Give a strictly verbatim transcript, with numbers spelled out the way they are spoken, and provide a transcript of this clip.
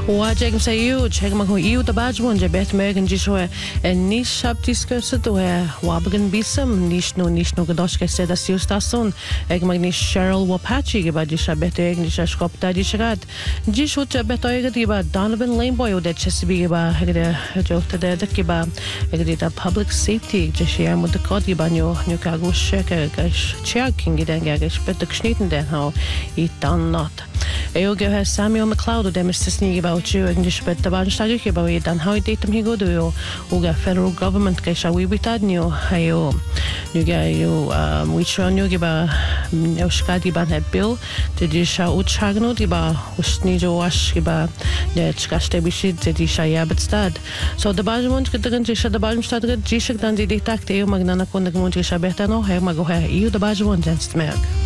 Wa jegem sa iu, jegem mag iu da bajwon je bet megen jisho en nish hab diskursa do e wabagan bisam nish no nish no gadoshke se da siu stason eg mag nish Cheryl Wapachi ge ba jisha bet eg nish skop da jishagat jisho je bet eg di ba Donovan Laneboy o de chesabi ge ba eg de jo ta de de ge ba eg di da public safety jishia mo de kod ge ba nyo nyo ka go sheke ga check king ge den ge bet de kniten den how i dan not Eo ge ha Samuel McLeod o de Mister Sneaky about you and just bet the banstag ge ba dan how date them he go do o ga federal government ge sha we bitad nyo hayo nu ge yo um we try nyo ge ba o shkadi ban het bill de di sha o chagno di ba usni jo wash ge ba de chkaste bishid de di sha ya betstad so the bajmont ge de ge sha de bajmstad ge jishak dan di diktak de magnana kon ge mont ge sha betano hay mago hay you the bajmont just merk